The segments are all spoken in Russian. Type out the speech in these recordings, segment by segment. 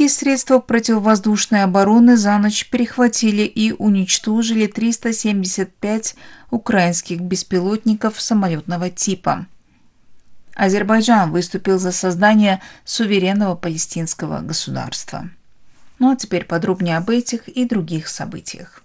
Турецкие средства противовоздушной обороны за ночь перехватили и уничтожили 375 украинских беспилотников самолетного типа. Азербайджан выступил за создание суверенного палестинского государства. Ну а теперь подробнее об этих и других событиях.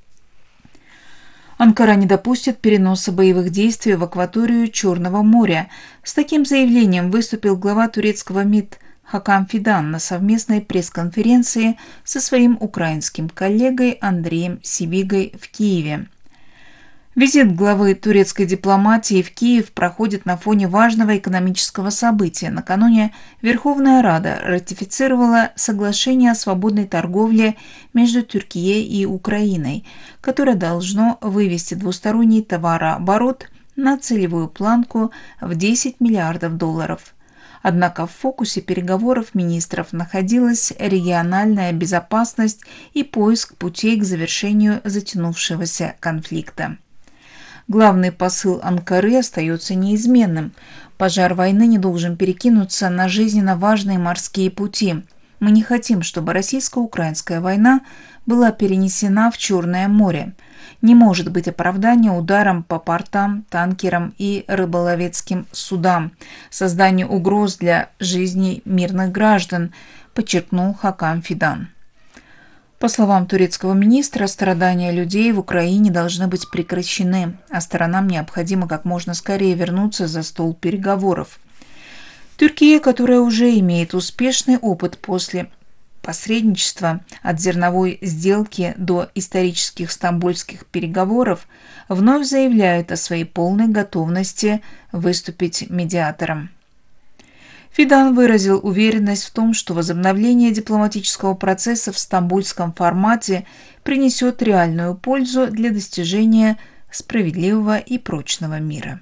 Анкара не допустит переноса боевых действий в акваторию Черного моря. С таким заявлением выступил глава турецкого МИД Хакан Фидан на совместной пресс-конференции со своим украинским коллегой Андреем Сибигой в Киеве. Визит главы турецкой дипломатии в Киев проходит на фоне важного экономического события. Накануне Верховная Рада ратифицировала соглашение о свободной торговле между Турцией и Украиной, которое должно вывести двусторонний товарооборот на целевую планку в 10 миллиардов долларов. Однако в фокусе переговоров министров находилась региональная безопасность и поиск путей к завершению затянувшегося конфликта. Главный посыл Анкары остается неизменным. Пожар войны не должен перекинуться на жизненно важные морские пути. Мы не хотим, чтобы российско-украинская война была перенесена в Черное море. Не может быть оправдания ударам по портам, танкерам и рыболовецким судам, созданию угроз для жизни мирных граждан, подчеркнул Хакан Фидан. По словам турецкого министра, страдания людей в Украине должны быть прекращены, а сторонам необходимо как можно скорее вернуться за стол переговоров. Турция, которая уже имеет успешный опыт после посредничества от зерновой сделки до исторических стамбульских переговоров, вновь заявляет о своей полной готовности выступить медиатором. Фидан выразил уверенность в том, что возобновление дипломатического процесса в стамбульском формате принесет реальную пользу для достижения справедливого и прочного мира.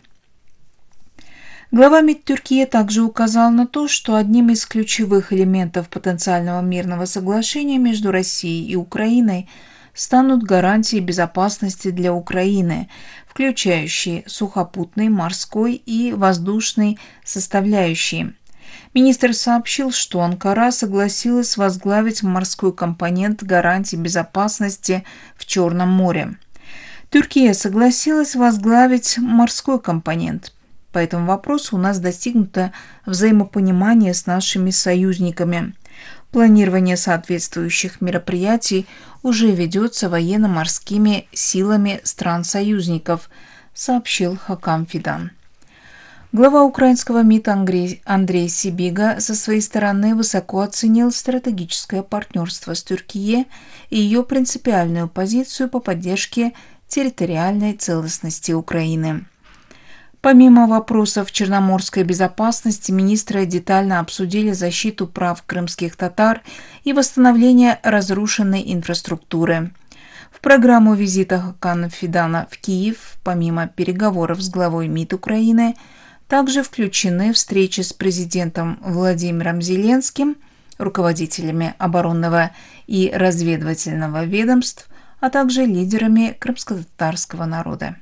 Глава МИД Турции также указал на то, что одним из ключевых элементов потенциального мирного соглашения между Россией и Украиной станут гарантии безопасности для Украины, включающие сухопутный, морской и воздушный составляющие. Министр сообщил, что Анкара согласилась возглавить морской компонент гарантий безопасности в Черном море. Турция согласилась возглавить морской компонент. По этому вопросу у нас достигнуто взаимопонимание с нашими союзниками. Планирование соответствующих мероприятий уже ведется военно-морскими силами стран-союзников, сообщил Хакан Фидан. Глава украинского МИД Андрей Сибига со своей стороны высоко оценил стратегическое партнерство с Турцией и ее принципиальную позицию по поддержке территориальной целостности Украины. Помимо вопросов черноморской безопасности, министры детально обсудили защиту прав крымских татар и восстановление разрушенной инфраструктуры. В программу визита Хакана Фидана в Киев, помимо переговоров с главой МИД Украины, также включены встречи с президентом Владимиром Зеленским, руководителями оборонного и разведывательного ведомств, а также лидерами крымско-татарского народа.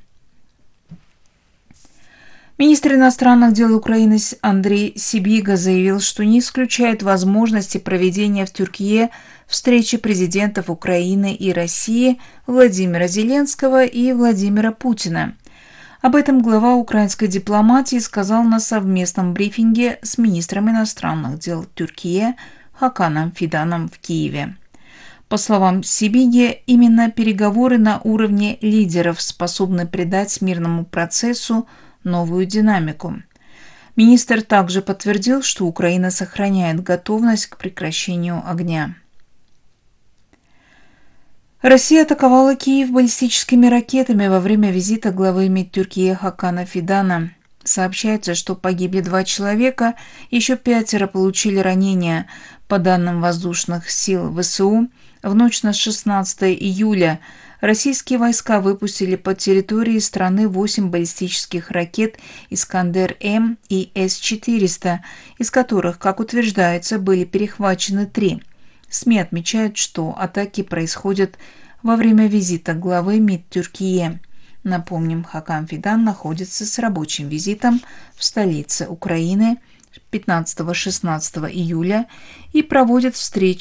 Министр иностранных дел Украины Андрей Сибига заявил, что не исключает возможности проведения в Турции встречи президентов Украины и России Владимира Зеленского и Владимира Путина. Об этом глава украинской дипломатии сказал на совместном брифинге с министром иностранных дел Турции Хаканом Фиданом в Киеве. По словам Сибиги, именно переговоры на уровне лидеров способны придать мирному процессу новую динамику. Министр также подтвердил, что Украина сохраняет готовность к прекращению огня. Россия атаковала Киев баллистическими ракетами во время визита главы МИД Турции Хакана Фидана. Сообщается, что погибли 2 человека, еще 5 получили ранения. По данным воздушных сил ВСУ, в ночь на 16 июля российские войска выпустили по территории страны 8 баллистических ракет «Искандер-М» и С-400, из которых, как утверждается, были перехвачены 3. СМИ отмечают, что атаки происходят во время визита главы МИД Турции. Напомним, Хакан Фидан находится с рабочим визитом в столице Украины 15-16 июля и проводит встречи